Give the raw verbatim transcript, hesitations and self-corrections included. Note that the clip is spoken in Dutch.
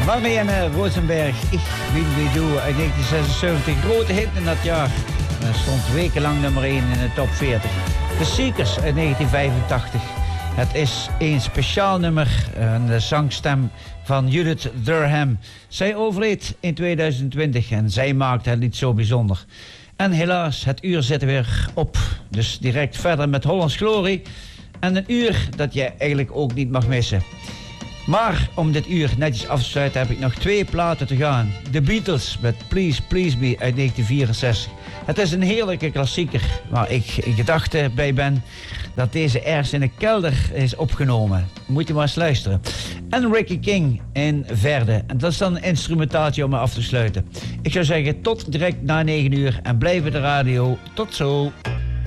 Marianne Rosenberg, Ik Will Be Do uit negentien zesenzeventig. Grote hit in dat jaar. En stond wekenlang nummer één in de top veertig. The Seekers uit negentien vijfentachtig. Het is een speciaal nummer, de zangstem van Judith Durham. Zij overleed in tweeduizend twintig en zij maakte het lied zo bijzonder. En helaas, het uur zit weer op. Dus direct verder met Hollands Glorie. En een uur dat je eigenlijk ook niet mag missen. Maar om dit uur netjes af te sluiten heb ik nog twee platen te gaan. The Beatles met Please Please Me uit negentien vierenzestig. Het is een heerlijke klassieker waar ik in gedachten bij ben dat deze ergens in de kelder is opgenomen. Moet je maar eens luisteren. En Ricky King in Verde. En dat is dan een instrumentaaltje om me af te sluiten. Ik zou zeggen tot direct na negen uur en blijf bij de radio. Tot zo.